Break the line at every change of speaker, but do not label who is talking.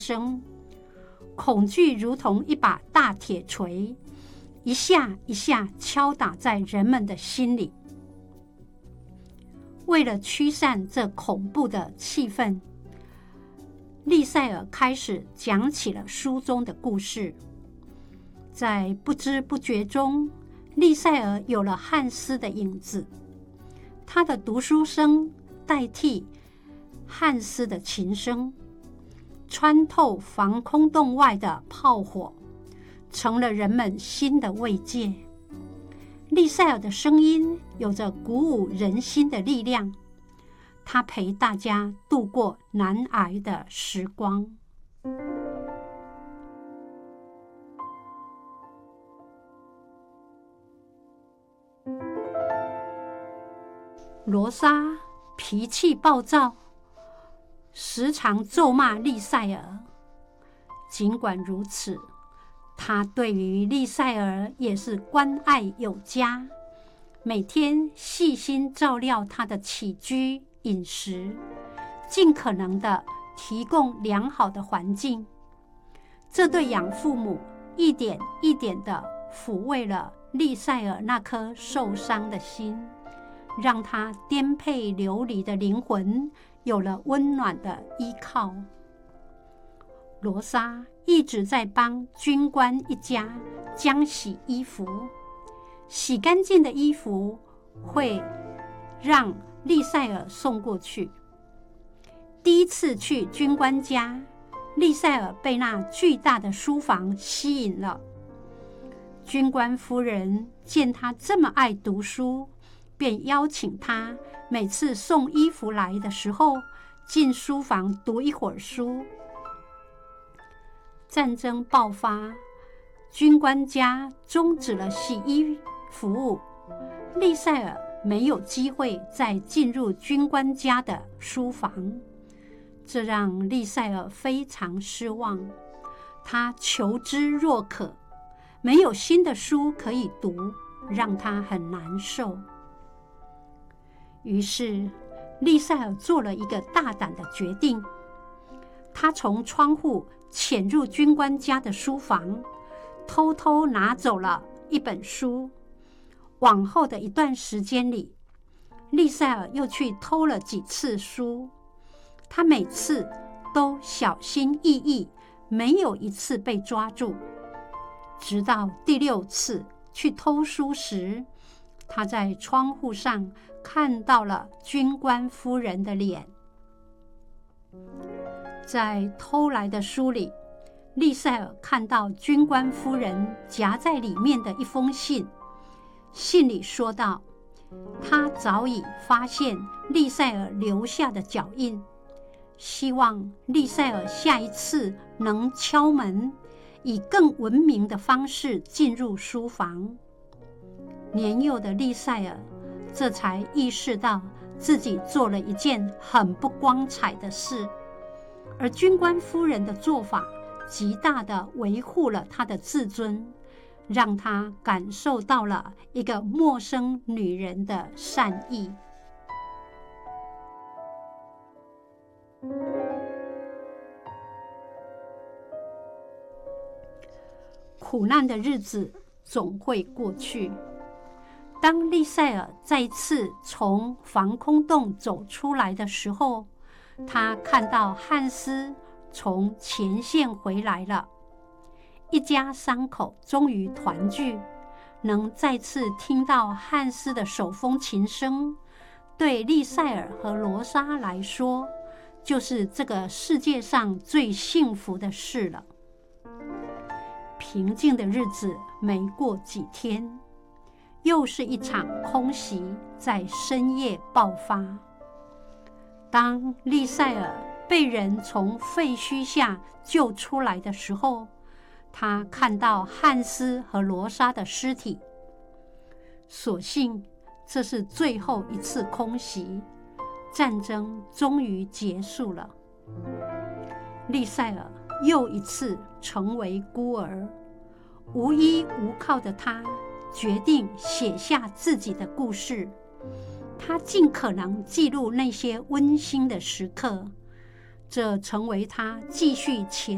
声，恐惧如同一把大铁锤，一下一下敲打在人们的心里。为了驱散这恐怖的气氛，利塞尔开始讲起了书中的故事。在不知不觉中，利塞尔有了汉斯的影子，他的读书声代替汉斯的琴声，穿透防空洞外的炮火，成了人们新的慰藉。利塞尔的声音有着鼓舞人心的力量，他陪大家度过难挨的时光。罗莎脾气暴躁，时常咒骂利塞尔。尽管如此，他对于利塞尔也是关爱有加，每天细心照料他的起居饮食，尽可能的提供良好的环境。这对养父母一点一点的抚慰了利塞尔那颗受伤的心，让他颠沛流离的灵魂有了温暖的依靠。罗莎一直在帮军官一家浆洗衣服，洗干净的衣服会让利塞尔送过去。第一次去军官家，利塞尔被那巨大的书房吸引了。军官夫人见他这么爱读书，便邀请他每次送衣服来的时候进书房读一会儿书。战争爆发，军官家终止了洗衣服务，利塞尔没有机会再进入军官家的书房，这让利塞尔非常失望。他求知若渴，没有新的书可以读，让他很难受。于是利塞尔做了一个大胆的决定，他从窗户潜入军官家的书房，偷偷拿走了一本书。往后的一段时间里，利塞尔又去偷了几次书，他每次都小心翼翼，没有一次被抓住。直到第6次去偷书时，他在窗户上看到了军官夫人的脸。在偷来的书里，利塞尔看到军官夫人夹在里面的一封信，信里说道，他早已发现利塞尔留下的脚印，希望利塞尔下一次能敲门，以更文明的方式进入书房。年幼的利塞尔这才意识到自己做了一件很不光彩的事，而军官夫人的做法极大地维护了他的自尊，让他感受到了一个陌生女人的善意。苦难的日子总会过去。当利塞尔再次从防空洞走出来的时候，他看到汉斯从前线回来了。一家三口终于团聚，能再次听到汉斯的手风琴声，对利塞尔和罗莎来说，就是这个世界上最幸福的事了。平静的日子没过几天，又是一场空袭在深夜爆发。当利塞尔被人从废墟下救出来的时候，他看到汉斯和罗莎的尸体。所幸这是最后一次空袭，战争终于结束了。利塞尔又一次成为孤儿，无依无靠的他决定写下自己的故事。他尽可能记录那些温馨的时刻，这成为他继续前